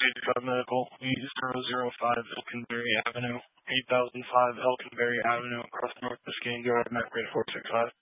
85 Medical, 8005 Elkinberry Avenue, 8005 Elkinberry Avenue, across North Biscayne Drive, MAC rate 465.